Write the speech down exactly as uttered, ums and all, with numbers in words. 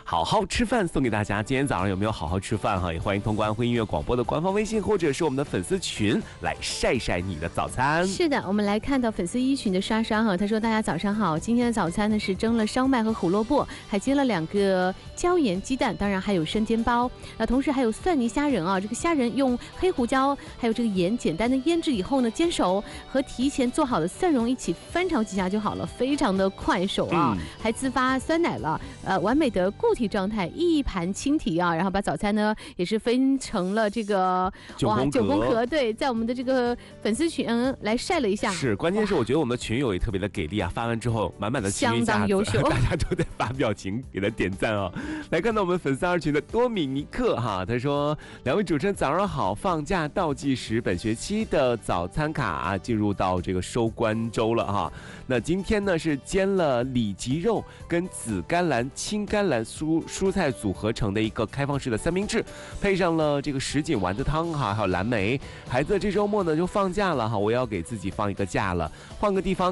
好好吃饭送给大家。今天早上有没有好好吃饭哈？也欢迎通过安徽音乐广播的官方微信或者是我们的粉丝群来晒晒你的早餐。 是的，我们来看到粉丝一群的莎莎哈，她说大家早上好，今天的早餐呢是蒸了烧麦和胡萝卜，还煎了两个椒盐鸡蛋，当然还有生煎包，那同时还有蒜泥虾仁啊，这个虾仁用黑胡椒还有这个盐简单的腌制以后呢煎熟，和提前做好的蒜蓉一起翻炒几下就好了，非常的快手啊，嗯、还自发酸奶了，呃，完美的固体状态，一盘轻提啊，然后把早餐呢也是分成了这个哇九宫格，对，在我们的这个粉丝群、嗯、来晒了一下。 是，关键是我觉得我们的群友也特别的给力啊，发完之后满满的情绪价值， 相当优秀， 大家都在发表情，给他点赞啊、哦。来看到我们粉丝二群的多米尼克哈，他说：两位主持人早上好，放假倒计时，本学期的早餐卡、啊、进入到这个收官周了哈。那今天呢是煎了里脊肉跟紫甘蓝、青甘蓝蔬蔬菜组合成的一个开放式的三明治，配上了这个什锦丸子汤哈，还有蓝莓。孩子这周末呢就放假了哈，我要给自己放一个假了，换个地方